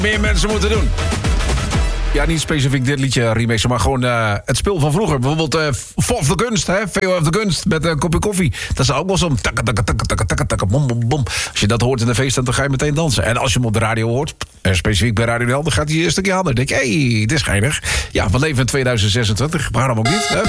meer mensen moeten doen. Ja, niet specifiek dit liedje remixen, maar gewoon het spul van vroeger. Bijvoorbeeld of de Gunst, hè? VO of de Gunst met een kopje koffie. Dat is ook wel zo'n takka, takka, takka, takka, takka, takka, bom, bom, bom. Als je dat hoort in de feest, dan ga je meteen dansen. En als je hem op de radio hoort, specifiek bij Radio NL, dan gaat hij een stukje harder. Dan denk je, hey, dit is geinig. Ja, we leven in 2026, waarom ook niet? Hè?